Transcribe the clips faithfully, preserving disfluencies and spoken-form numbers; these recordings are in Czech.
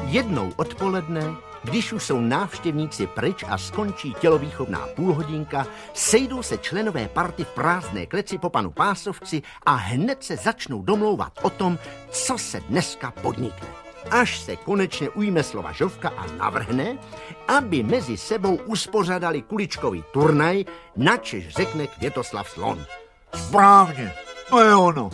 Jednou odpoledne, když už jsou návštěvníci pryč a skončí tělovýchovná půlhodinka, sejdou se členové party v prázdné kleci po panu Pásovci a hned se začnou domlouvat o tom, co se dneska podnikne. Až se konečně ujme slova Žofka a navrhne, aby mezi sebou uspořádali kuličkový turnaj, načež řekne Květoslav Slon. Správně, to je ono.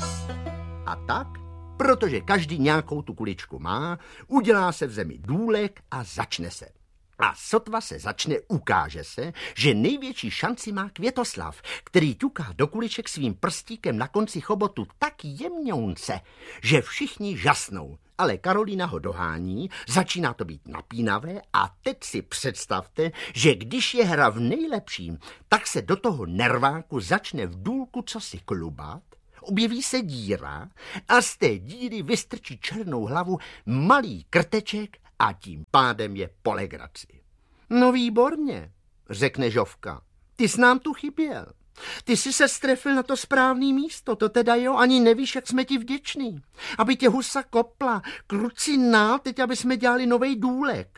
A tak, protože každý nějakou tu kuličku má, udělá se v zemi důlek a začne se. A sotva se začne, ukáže se, že největší šanci má Květoslav, který ťuká do kuliček svým prstíkem na konci chobotu tak jemňounce, že všichni žasnou. Ale Karolína ho dohání, začíná to být napínavé a teď si představte, že když je hra v nejlepším, tak se do toho nerváku začne v důlku cosi klubat, objeví se díra a z té díry vystrčí černou hlavu malý krteček a tím pádem je po legraci. No výborně, řekne Žofka, ty jsi nám tu chyběl. Ty jsi se strefil na to správný místo, to teda jo, ani nevíš, jak jsme ti vděční. Aby tě husa kopla, kruci nál, teď aby jsme dělali novej důlek.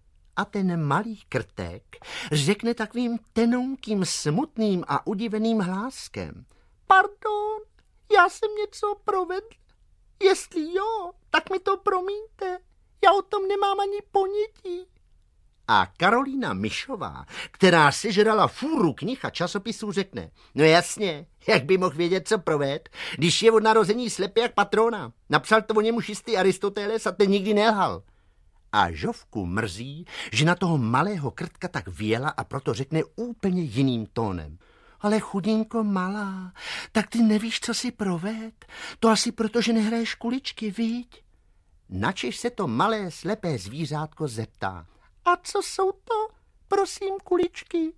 A ten malý krtek řekne takovým tenounkým, smutným a udiveným hláskem. Pardon, já jsem něco provedl. Jestli jo, tak mi to promiňte. Já o tom nemám ani ponětí. A Karolína Myšová, která sežrala fůru knih a časopisů, řekne, no jasně, jak by mohl vědět, co proved, když je od narození slepý jak patrona. Napsal to o němu šistý Aristoteles a ten nikdy nelhal. A Žofku mrzí, že na toho malého krtka tak věla a proto řekne úplně jiným tónem. Ale chudinko malá, tak ty nevíš, co si proved? To asi proto, že nehraješ kuličky, viď? Načež se to malé slepé zvířátko zeptá. A co jsou to, prosím, kuličky?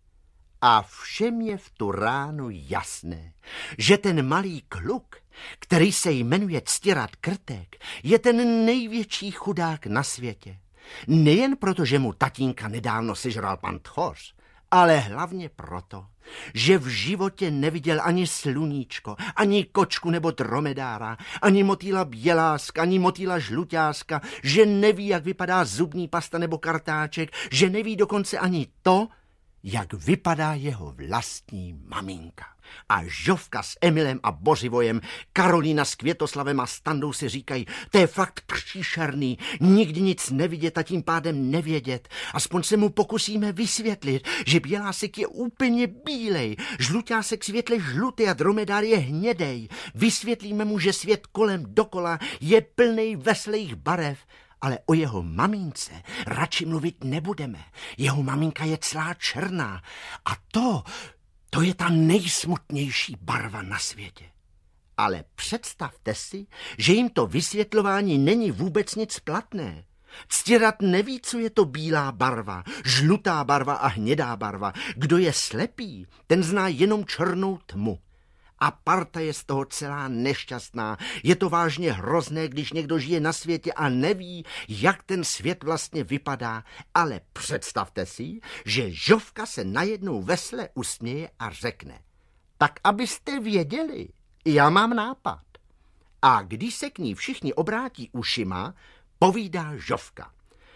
A všem je v tu ránu jasné, že ten malý kluk, který se jmenuje Ctirad Krtek, je ten největší chudák na světě. Nejen proto, že mu tatínka nedávno sežral pan Tchoř, ale hlavně proto, že v životě neviděl ani sluníčko, ani kočku nebo dromedára, ani motýla běláska, ani motýla žluťáska, že neví, jak vypadá zubní pasta nebo kartáček, že neví dokonce ani to, jak vypadá jeho vlastní maminka. A Žofka s Emilem a Bořivojem, Karolína s Květoslavem a Standou si říkají, to je fakt příšerný, nikdy nic nevidět a tím pádem nevědět. Aspoň se mu pokusíme vysvětlit, že bělásek je úplně bílej, žluťásek světle žlutý a dromedár je hnědej. Vysvětlíme mu, že svět kolem dokola je plnej veselých barev, ale o jeho mamince radši mluvit nebudeme. Jeho maminka je celá černá a to, to je ta nejsmutnější barva na světě. Ale představte si, že jim to vysvětlování není vůbec nic platné. Ctirad neví, co je to bílá barva, žlutá barva a hnědá barva. Kdo je slepý, ten zná jenom černou tmu. A parta je z toho celá nešťastná. Je to vážně hrozné, když někdo žije na světě a neví, jak ten svět vlastně vypadá. Ale představte si, že Žofka se najednou vesele usměje a řekne. Tak abyste věděli, já mám nápad. A když se k ní všichni obrátí ušima, povídá Žofka.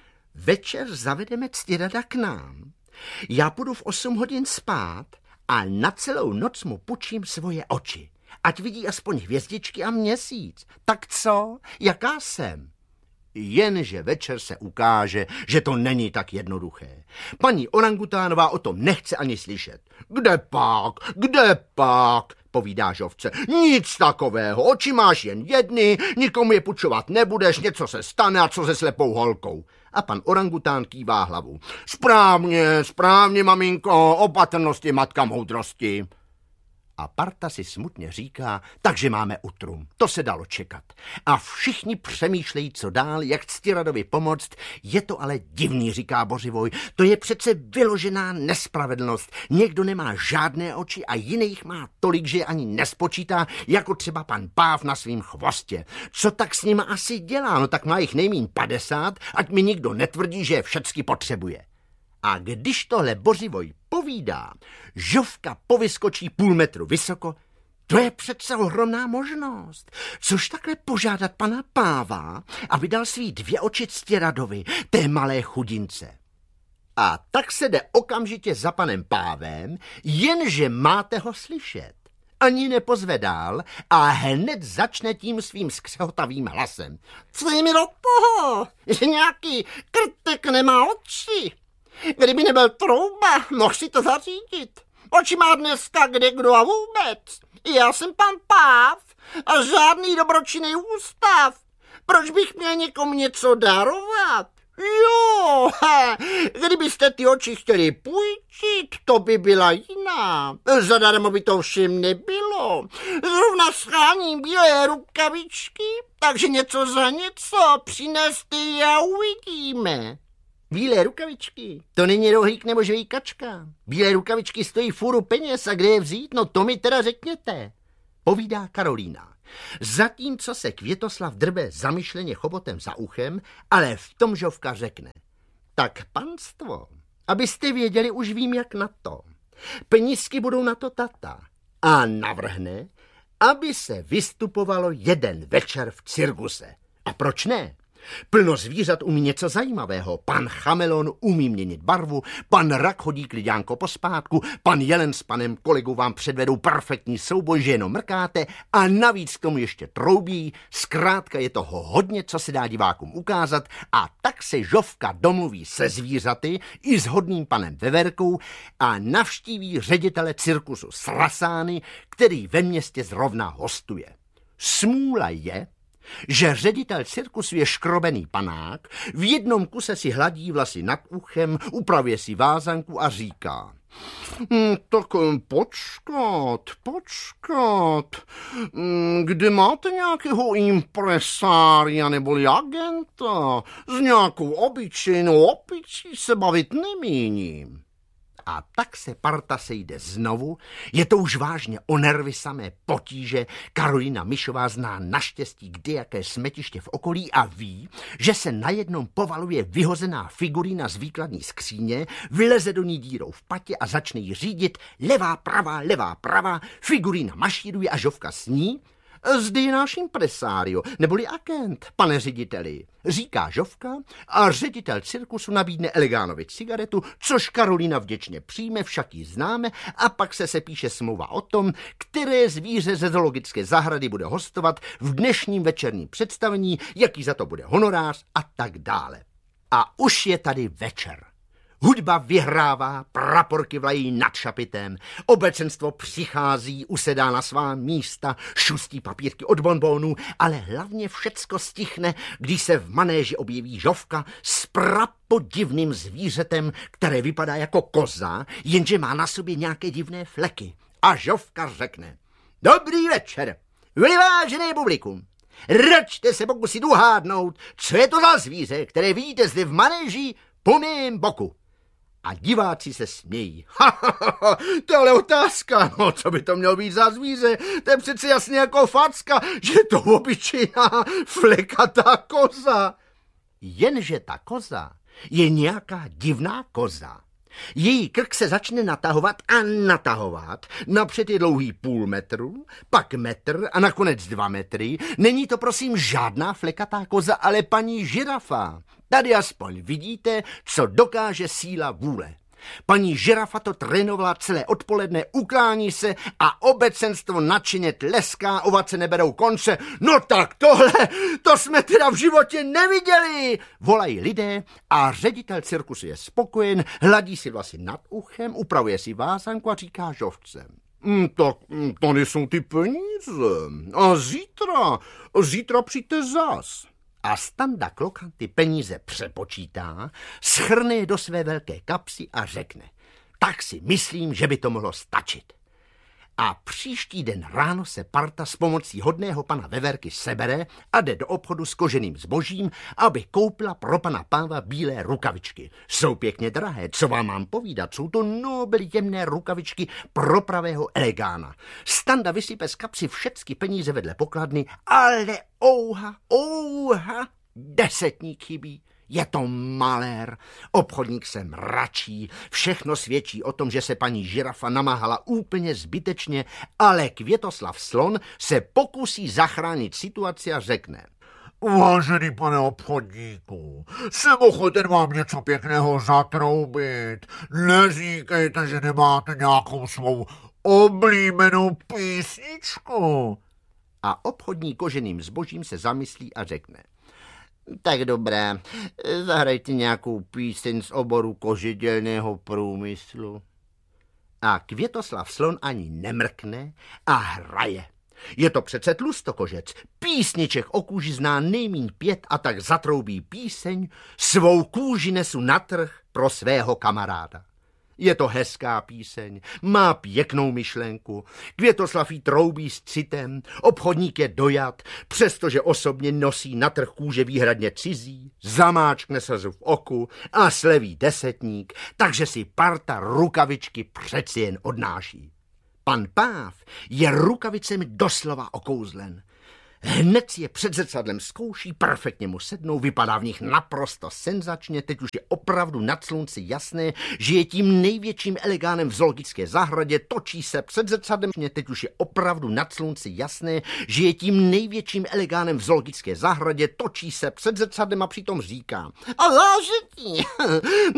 Večer zavedeme Ctirada k nám. Já půjdu v osm hodin spát a na celou noc mu pučím svoje oči. Ať vidí aspoň hvězdičky a měsíc. Tak co? Jaká jsem? Jenže večer se ukáže, že to není tak jednoduché. Paní Orangutánová o tom nechce ani slyšet. Kde pak? Kde pak? Povídá Žofce. Nic takového, oči máš jen jedny, nikomu je pučovat nebudeš, něco se stane a co se slepou holkou. A pan Orangután kývá hlavu. Správně, správně, maminko, opatrnost je matka moudrosti. A parta si smutně říká, takže máme utrum. To se dalo čekat. A všichni přemýšlejí, co dál, jak Ctiradovi pomoct. Je to ale divný, říká Bořivoj. To je přece vyložená nespravedlnost. Někdo nemá žádné oči a jiných má tolik, že je ani nespočítá, jako třeba pan Páv na svým chvostě. Co tak s nima asi dělá? No tak má jich nejmíň padesát, ať mi nikdo netvrdí, že je všecky potřebuje. A když tohle Bořivoj povídá, Žofka povyskočí půl metru vysoko, To je přece ohromná možnost. Což takhle požádat pana páva, aby dal svý dvě oči Ctiradovi, té malé chudince. A tak se jde okamžitě za panem pávem, jenže máte ho slyšet. Ani nepozve dál a hned začne tím svým skřehotavým hlasem. Co je mi do toho, že nějaký krtek nemá oči? Kdyby nebyl trouba, mohl si to zařídit. Oči má dneska kde kdo a vůbec. Já jsem pan páv a žádný dobročinný ústav. Proč bych měl někomu něco darovat? Jo, he, kdybyste ty oči chtěli půjčit, to by byla jiná. Zadarmo by to všem nebylo. Zrovna scháním bílé rukavičky, takže něco za něco přineste a uvidíme. Bílé rukavičky, to není rohlík nebo žvejkačka. Bílé rukavičky stojí fůru peněz a kde je vzít, no to mi teda řekněte, povídá Karolína. Zatímco se Květoslav drbe zamyšleně chobotem za uchem, ale v tom Žofka řekne. Tak panstvo, abyste věděli, už vím jak na to. Penízky budou na to tata. A navrhne, aby se vystupovalo jeden večer v cirkuse. A proč ne? Plno zvířat umí něco zajímavého. Pan Chamelon umí měnit barvu, pan Rak hodí klidňánko pospátku, pan Jelen s panem kolegou vám předvedou perfektní souboj, že jenom mrkáte a navíc k tomu ještě troubí. Zkrátka je toho hodně, co se dá divákům ukázat a tak se Žofka domluví se zvířaty i s hodným panem Veverkou a navštíví ředitele cirkusu Srasány, který ve městě zrovna hostuje. Smůla je, že ředitel cirkusu je škrobený panák, v jednom kuse si hladí vlasy nad uchem, upravuje si vázanku a říká. Hm, tak počkat, počkat, kde máte nějakého impresária neboli agenta? S nějakou obyčejnou opičí se bavit nemíním. A tak se parta sejde znovu, je to už vážně o nervy samé potíže, Karolína Mišová zná naštěstí kdejaké smetiště v okolí a ví, že se najednou povaluje vyhozená figurína z výkladní skříně, vyleze do ní dírou v patě a začne ji řídit levá, pravá, levá, pravá, figurína mašíruje a Žofka s ní. Zde je náš impresário, neboli agent, pane řediteli, říká Žofka a ředitel cirkusu nabídne Elegánovi cigaretu, což Karolína vděčně přijme, však ji známe a pak se sepíše smlouva o tom, které zvíře ze zoologické zahrady bude hostovat v dnešním večerním představení, jaký za to bude honorář a tak dále. A už je tady večer. Hudba vyhrává, praporky vlají nad šapitem, obecenstvo přichází, usedá na svá místa, šustí papírky od bonbónů, ale hlavně všecko stichne, když se v manéži objeví Žofka s prapodivným zvířetem, které vypadá jako koza, jenže má na sobě nějaké divné fleky. A Žofka řekne, dobrý večer, vyvážené publikum. Račte se pokusit uhádnout, co je to za zvíře, které vidíte zde v manéži po mém boku. A diváci se smějí. Ha, ha, ha, to je ale otázka, no co by to mělo být za zvíře? To je přece jasně jako facka, že je to obyčejná flekatá koza. Jenže ta koza je nějaká divná koza. Její krk se začne natahovat a natahovat. Napřed je dlouhý půl metru, pak metr a nakonec dva metry. Není to prosím žádná flekatá koza, ale paní žirafa. Tady aspoň vidíte, co dokáže síla vůle. Paní žirafa to trénovala celé odpoledne, uklání se a obecenstvo nadšeně tleská, ovace neberou konce. No tak tohle, to jsme teda v životě neviděli, volají lidé a ředitel cirkusu je spokojen, hladí si vlasy nad uchem, upravuje si vázanku a říká Žofce. Mm, tak mm, tady jsou ty peníze a zítra, zítra přijďte zas. A Standa Klokan ty peníze přepočítá, schrne je do své velké kapsy a řekne, tak si myslím, že by to mohlo stačit. A příští den ráno se parta s pomocí hodného pana Veverky sebere a jde do obchodu s koženým zbožím, aby koupila pro pana páva bílé rukavičky. Jsou pěkně drahé, co vám mám povídat, jsou to nobel jemné rukavičky pro pravého Elegána. Standa vysype z kapsy všecky peníze vedle pokladny, ale ouha, ouha, desetník chybí. Je to malér, obchodník se mračí, všechno svědčí o tom, že se paní žirafa namáhala úplně zbytečně, ale Květoslav Slon se pokusí zachránit situaci a řekne: Vážený pane obchodníku, jsem ochoten vám něco pěkného zatroubit. Neříkejte, že nemáte nějakou svou oblíbenou písničku. A obchodník koženým zbožím se zamyslí a řekne: Tak dobré, zahrajte nějakou píseň z oboru kožedělného průmyslu. A Květoslav Slon ani nemrkne a hraje. Je to přece tlustokožec, písniček o kůži zná nejmíň pět a tak zatroubí píseň, svou kůži nesu na trh pro svého kamaráda. Je to hezká píseň, má pěknou myšlenku, Květoslav jí troubí s citem, obchodník je dojat, přestože osobně nosí na trh kůže výhradně cizí, zamáčkne slzu v oku a sleví desetník, takže si parta rukavičky přeci jen odnáší. Pan Páv je rukavicemi doslova okouzlen. Hned si je před zrcadlem zkouší, perfektně mu sednou, vypadá v nich naprosto senzačně, teď už je opravdu nad slunci jasné, že je tím největším elegánem v zoologické zahradě, točí se před zrcadlem, teď už je opravdu nad slunci jasné, že je tím největším elegánem v zoologické zahradě, točí se před zrcadlem a přitom říká: A zážití,